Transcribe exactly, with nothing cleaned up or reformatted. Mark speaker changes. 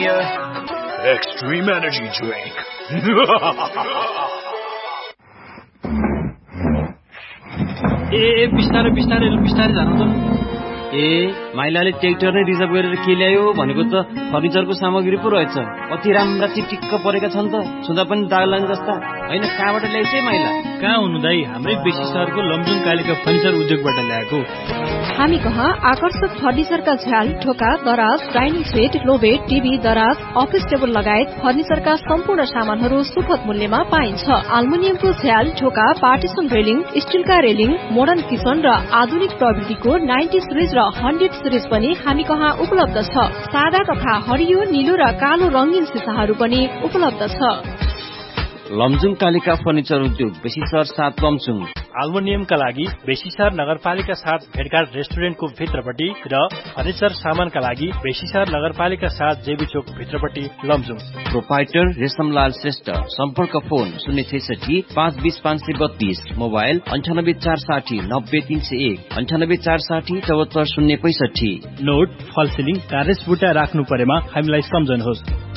Speaker 1: Premier Extreme Energy Drink.
Speaker 2: ए बिस्तारै बिस्तारै बिस्तारै जानु त। ए माइलाले ट्र्याक्टर नै रिजर्भ गरेर के ल्यायो भनेको त फर्निचरको सामग्री पो रहेछ। कति राम्रा चिटिक्क परेका छन् त, छुँदा पनि दाग लाग्ने जस्ता। होइन कहाँबाट ल्याइछ माइला?
Speaker 3: कहाँ हुनु दाइ, हाम्रै बेसी सहरको लमजुङ कालिका फर्निचर उद्योगबाट ल्याएको।
Speaker 4: हामी कहाँ आकर्षक फर्निचरका झ्याल, ढोका, दराज, डाइनिङ सेट, लोबेट, टिभी, दराज, अफिस टेबल लगायत फर्निचरका सम्पूर्ण सामानहरू सुपथ मूल्यमा पाइन्छ। आल्मुनियमको झ्याल, ढोका, partition railing, स्टिलका railing, modern kitchen र आधुनिक प्रविधिको नाइन्टी सिरिज र हन्ड्रेड सिरिज पनि हामी कहाँ उपलब्ध छ। सादा तथा हरियो, नीलो र कालो रंगीन सिसाहरू पनि उपलब्ध छ।
Speaker 2: लमजुङ कालिका फर्निचर उद्योग, बेसी सहर सात लमजुङ।
Speaker 3: आल्मुनियमका लागि बेसीसर नगरपालिका साथ भेटघाट रेस्टुरेन्टको भित्रपट्टि र फर्निचर सामानका लागि बेसीसर नगरपालिका साथ जेबी चोक भित्रपट्टि लमजुङ।
Speaker 2: प्रोपाइटर रेशमलाल श्रेष्ठ। सम्पर्क फोन शून्य छैसठी पाँच बीस पाँच सय बत्तीस, मोबाइल अन्ठानब्बे चार साठी नब्बे तीन सय एक, अन्ठानब्बे चार साठी चौहत्तर शून्य पैसठी।
Speaker 3: नोट फलसिलिङ कार्य बुटा राख्नु परेमा हामीलाई सम्झनुहोस्।